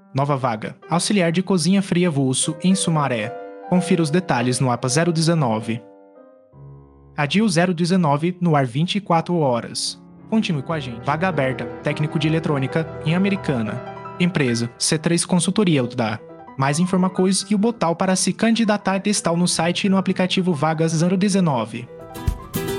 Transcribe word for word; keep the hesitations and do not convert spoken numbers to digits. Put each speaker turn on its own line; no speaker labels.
Nova vaga. Auxiliar de cozinha fria avulso em Sumaré. Confira os detalhes no A P A zero dezenove. A D I U zero dezenove no ar vinte e quatro horas. Continue com a gente. Vaga aberta. Técnico de eletrônica em Americana. Empresa C três Consultoria Udá. Mais informações e o botal para se candidatar está no site e no aplicativo Vagas zero dezenove.